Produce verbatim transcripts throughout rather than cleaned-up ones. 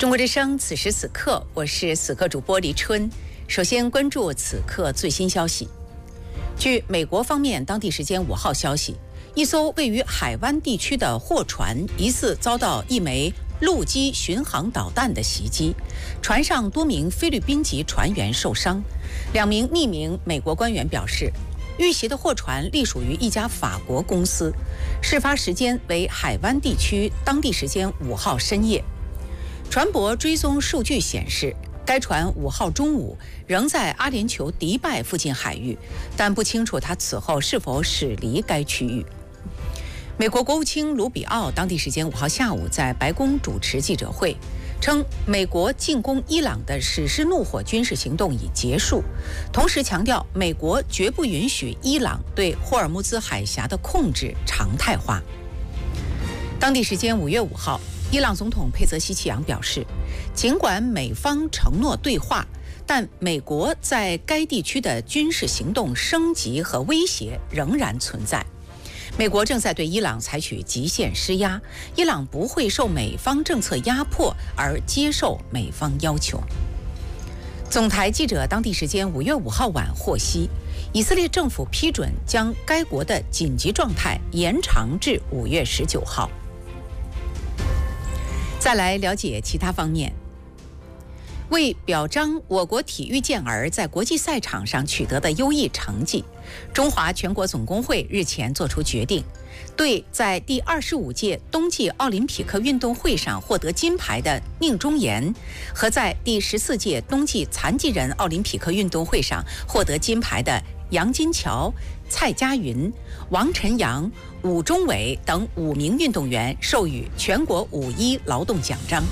中国之声，此时此刻，我是此刻主播黎春。首先关注此刻最新消息。据美国方面当地时间五号消息，一艘位于海湾地区的货船疑似遭到一枚陆基巡航导弹的袭击，船上多名菲律宾籍船员受伤。两名匿名美国官员表示，遇袭的货船隶属于一家法国公司，事发时间为海湾地区当地时间五号深夜。船舶追踪数据显示，该船五号中午仍在阿联酋迪拜附近海域，但不清楚它此后是否驶离该区域。美国国务卿卢比奥当地时间五号下午在白宫主持记者会，称美国进攻伊朗的史诗怒火军事行动已结束，同时强调美国绝不允许伊朗对霍尔木兹海峡的控制常态化。当地时间五月五号，伊朗总统佩泽希奇扬表示，尽管美方承诺对话，但美国在该地区的军事行动升级和威胁仍然存在。美国正在对伊朗采取极限施压，伊朗不会受美方政策压迫而接受美方要求。总台记者当地时间五月五号晚获悉，以色列政府批准将该国的紧急状态延长至五月十九号。再来了解其他方面。为表彰我国体育健儿在国际赛场上取得的优异成绩，中华全国总工会日前作出决定，对在第二十五届冬季奥林匹克运动会上获得金牌的宁忠岩和在第十四届冬季残疾人奥林匹克运动会上获得金牌的杨金桥、蔡佳云、王晨阳、武忠伟等五名运动员授予全国五一劳动奖章。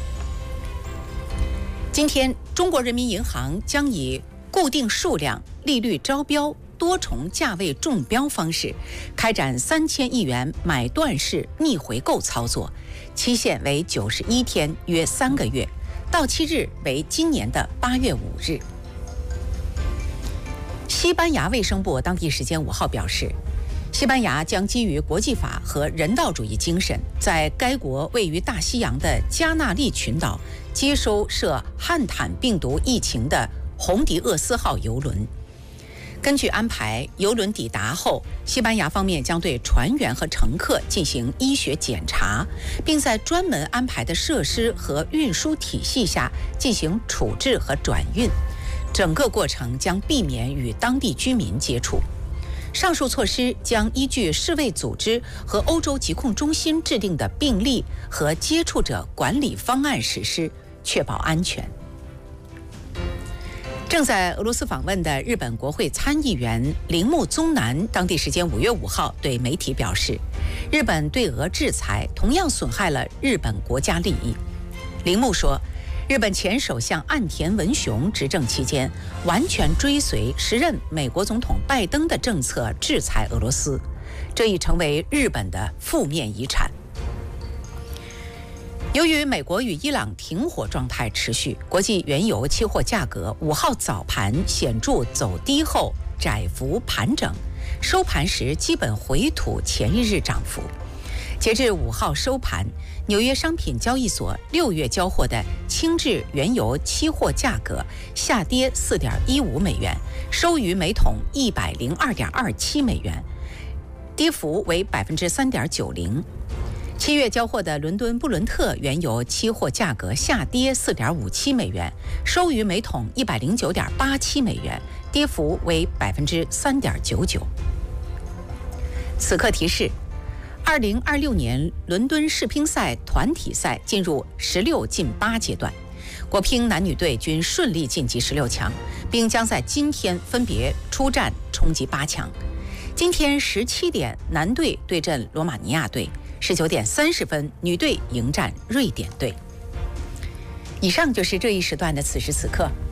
今天，中国人民银行将以固定数量、利率招标、多重价位中标方式开展三千亿元买断式逆回购操作，期限为九十一天，约三个月，到期日为今年的八月五日。西班牙卫生部当地时间五号表示，西班牙将基于国际法和人道主义精神，在该国位于大西洋的加那利群岛接收涉汉坦病毒疫情的红迪厄斯号邮轮。根据安排，邮轮抵达后，西班牙方面将对船员和乘客进行医学检查，并在专门安排的设施和运输体系下进行处置和转运。整个过程将避免与当地居民接触。上述措施将依据世卫组织和欧洲疾控中心制定的病例和接触者管理方案实施，确保安全。正在俄罗斯访问的日本国会参议员铃木宗男当地时间五月五号对媒体表示，日本对俄制裁同样损害了日本国家利益。铃木说，日本前首相岸田文雄执政期间，完全追随时任美国总统拜登的政策制裁俄罗斯，这已成为日本的负面遗产。由于美国与伊朗停火状态持续，国际原油期货价格五号早盘显著走低后窄幅盘整，收盘时基本回吐前一日涨幅。截至五号收盘，纽约商品交易所六月交货的轻质原油期货价格下跌 四点一五美元，收于每桶一百零二点二七美元，跌幅为 百分之三点九零。七月交货的伦敦布伦特原油期货价格下跌 四点五七美元，收于每桶一百零九点八七美元，跌幅为 百分之三点九九。此刻提示，二零二六年伦敦世乒赛团体赛进入十六进八阶段，国乒男女队均顺利晋级十六强，并将在今天分别出战冲击八强。今天十七点，男队对阵罗马尼亚队；十九点三十分，女队迎战瑞典队。以上就是这一时段的此时此刻。